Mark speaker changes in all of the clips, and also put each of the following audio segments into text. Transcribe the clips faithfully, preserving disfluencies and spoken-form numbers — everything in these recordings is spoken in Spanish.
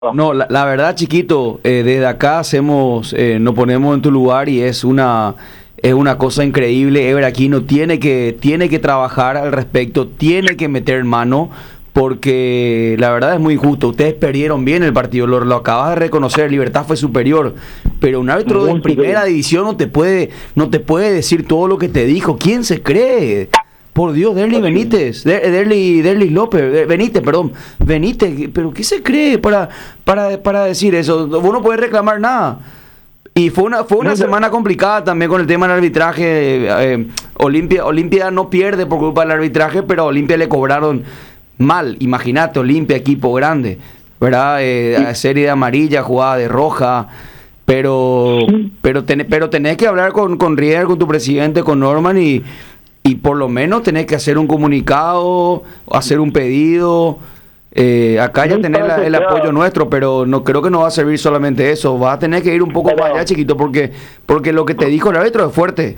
Speaker 1: No, la, la verdad, chiquito, eh, desde acá hacemos, eh, nos ponemos en tu lugar y es una, es una cosa increíble. Ever Aquino tiene que, tiene que trabajar al respecto, tiene que meter mano, porque la verdad es muy injusto. Ustedes perdieron bien el partido, lo, lo acabas de reconocer, Libertad fue superior, pero un árbitro de
Speaker 2: Muy
Speaker 1: primera
Speaker 2: superior.
Speaker 1: división no te puede, no te puede decir todo lo que te dijo. ¿Quién se cree? Por Dios, Derly Benítez, Der- Derly, Derly López, eh, Benítez, perdón, Benítez, pero ¿qué se cree para, para, para decir eso? Vos no podés reclamar nada. Y fue una, fue una
Speaker 2: No,
Speaker 1: semana complicada también con el tema del arbitraje. eh, Olimpia, Olimpia no pierde por culpa del arbitraje, pero a Olimpia le cobraron mal. Imagínate, Olimpia, equipo grande, ¿verdad? Eh, serie de amarilla, jugada de roja. Pero, pero, ten- pero tenés que hablar con, con Rier, con tu presidente, con Norman y y por lo menos tenés que hacer un comunicado, hacer un pedido. Eh, acá ya
Speaker 2: Muy
Speaker 1: tenés
Speaker 2: para
Speaker 1: la-
Speaker 2: que
Speaker 1: el
Speaker 2: sea-
Speaker 1: apoyo nuestro, pero no creo que no va a servir solamente eso. Vas a tener que ir un poco
Speaker 2: Pero-
Speaker 1: para allá, chiquito, porque porque lo que te dijo el árbitro es fuerte.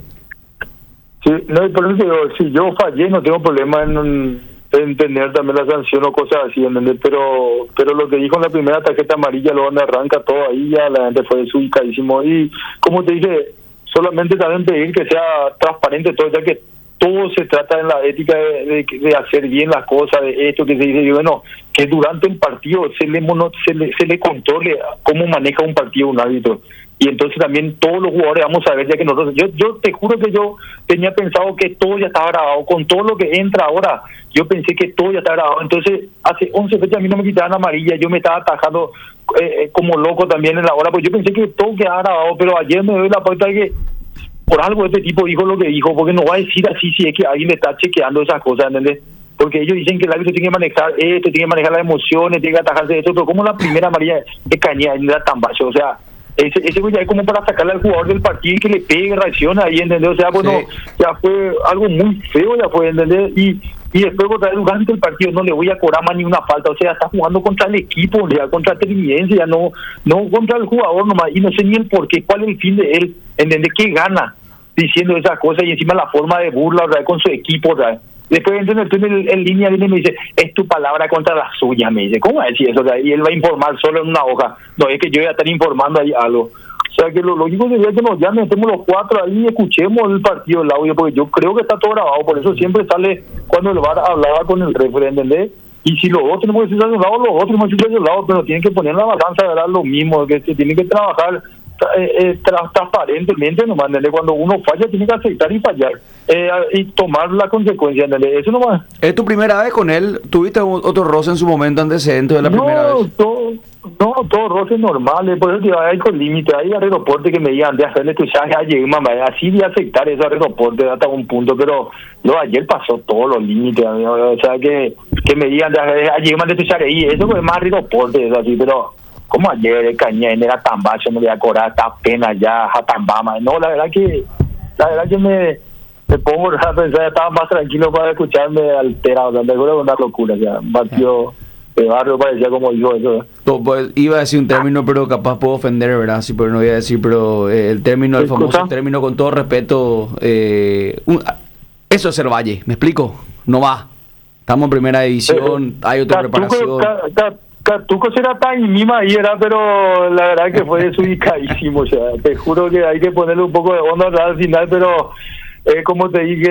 Speaker 2: Sí, no, y por eso digo, si yo fallé no tengo problema en, en tener también la sanción o cosas así, ¿entendés? Pero pero lo que dijo en la primera tarjeta amarilla, luego donde arranca todo ahí, ya la gente fue desubicadísimo. Y como te dije, solamente también pedir que sea transparente todo, ya que todo se trata en la ética de, de, de hacer bien las cosas, de esto que se dice, y bueno, que durante el partido se le, mono, se le se le controle cómo maneja un partido un árbitro. Y entonces también todos los jugadores vamos a ver, ya que nosotros, yo yo te juro que yo tenía pensado que todo ya estaba grabado, con todo lo que entra ahora, yo pensé que todo ya estaba grabado. Entonces hace once fechas a mí no me quitaban amarilla, yo me estaba atajando eh, como loco también en la hora, pues yo pensé que todo quedaba grabado, pero ayer me doy la cuenta de que por algo este tipo dijo lo que dijo, porque no va a decir así si es que alguien le está chequeando esas cosas, ¿entendés? Porque ellos dicen que el árbitro tiene que manejar esto, tiene que manejar las emociones, tiene que atajarse de esto, pero como la primera amarilla de Caña era tan bajo, o sea, ese, ese güey ya es como para sacarle al jugador del partido y que le pegue, reacciona ahí, ¿entendés? O sea, bueno,
Speaker 1: Sí.
Speaker 2: ya fue algo muy feo, ya fue, ¿entendés? Y y después contra el durante el partido no le voy a cobrar más ni una falta, o sea, está jugando contra el equipo, ya contra Televidencia, ya no no contra el jugador nomás, y no sé ni el por qué, cuál es el fin de él, ¿entendés? ¿Qué gana diciendo esas cosas? Y encima la forma de burla, otra vez, con su equipo, otra vez. Después entra en, el túnel, en línea viene y me dice, es tu palabra contra la suya, me dice, ¿cómo va a decir eso? O sea, y él va a informar solo en una hoja, no es que yo voy a estar informando ahí algo. O sea, que lo lógico sería que nos llamen, estemos los cuatro ahí y escuchemos el partido, el audio, porque yo creo que está todo grabado, por eso siempre sale cuando el V A R hablaba con el referee, ¿entendés? Y si los dos tenemos que estar de un lado, los otros tenemos que estar de un lado, pero tienen que poner en la balanza, ¿verdad? Lo mismo, que se tienen que trabajar eh, eh, tra- transparentemente nomás, ¿entendés? Cuando uno falla, tiene que aceptar y fallar, eh, y tomar la consecuencia, ¿entendés? Eso nomás.
Speaker 1: ¿Es tu primera vez con él? ¿Tuviste un- otro roce en su momento antecedente de la primera
Speaker 2: No,
Speaker 1: vez?
Speaker 2: todo, no, todos roces normales, por eso te digo, hay con límite, hay aeroporte que me digan de hacerle tu viaje ayer, mamá, así de aceptar esos aeroportes hasta un punto, pero lo ayer pasó todos los límites, amigo, o sea, que que me digan de hacer ayer, mande tu viaje, y eso fue más aeroporte, eso así, pero como ayer, el Cañén era tan bajo, me voy a cobrar esta pena ya, Jatambama, no, la verdad que, la verdad que me, me pongo a pensar, estaba más tranquilo para escucharme alterado, o sea, me acuerdo una locura, o sea, un partido de barrio parecía como yo, eso.
Speaker 1: To- pues, iba a decir un término, pero capaz puedo ofender, ¿verdad? Sí, pero no voy a decir, pero eh, el término, el
Speaker 2: ¿Qué
Speaker 1: famoso
Speaker 2: cosa?
Speaker 1: término, con todo respeto, eh, un- eso es ser Valle, ¿me explico? No va. Estamos en primera división, hay otra preparación.
Speaker 2: Ca- ca- Catuco será tan mima ahí, era, pero la verdad que fue desubicadísimo, o sea, te juro que hay que ponerle un poco de onda al final, pero eh, como te dije,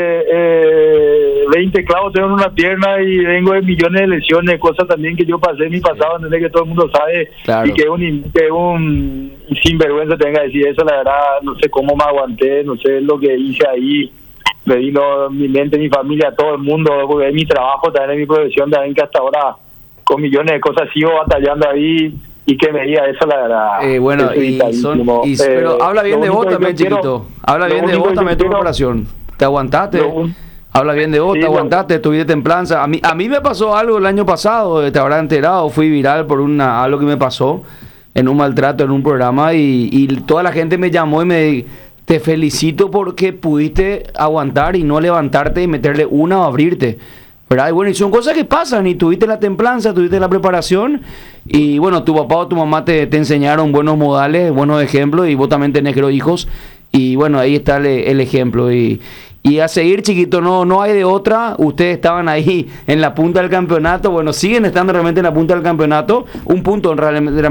Speaker 2: eh, veinte clavos tengo en una pierna y vengo de millones de lesiones, cosas también que yo pasé en mi pasado, ¿entendés? Que todo el mundo sabe,
Speaker 1: Claro.
Speaker 2: y que un, que un sinvergüenza tenga que decir eso, la verdad, no sé cómo me aguanté, no sé lo que hice ahí, me vino mi mente, mi familia, todo el mundo, porque es mi trabajo, también es mi profesión, también que hasta ahora con millones de cosas sigo batallando ahí, y que me diga eso, la verdad.
Speaker 1: Eh, bueno,
Speaker 2: es
Speaker 1: y son,
Speaker 2: irritadísimo.
Speaker 1: y-
Speaker 2: Eh,
Speaker 1: pero habla bien
Speaker 2: lo
Speaker 1: de
Speaker 2: único
Speaker 1: vos
Speaker 2: que
Speaker 1: también,
Speaker 2: yo quiero-
Speaker 1: chiquito. Habla
Speaker 2: lo
Speaker 1: bien de
Speaker 2: único
Speaker 1: vos
Speaker 2: que
Speaker 1: también
Speaker 2: yo
Speaker 1: tu
Speaker 2: quiero-
Speaker 1: preparación. Te aguantaste.
Speaker 2: Lo un-
Speaker 1: Habla bien de vos,
Speaker 2: Sí,
Speaker 1: te
Speaker 2: lo-
Speaker 1: aguantaste, tuviste templanza. A mí, a mí me pasó algo el año pasado, te habrás enterado, fui viral por una algo que me pasó en un maltrato en un programa y, y toda la gente me llamó y me te felicito porque pudiste aguantar y no levantarte y meterle una o abrirte. ¿Verdad? Y bueno, y son cosas que pasan, y tuviste la templanza, tuviste la preparación, y bueno, tu papá o tu mamá te, te enseñaron buenos modales, buenos ejemplos, y vos también tenés, creo, hijos, y bueno, ahí está el, el ejemplo, y, Y a seguir, chiquito, no, no hay de otra. Ustedes estaban ahí en la punta del campeonato. Bueno, siguen estando realmente en la punta del campeonato. Un punto en realmente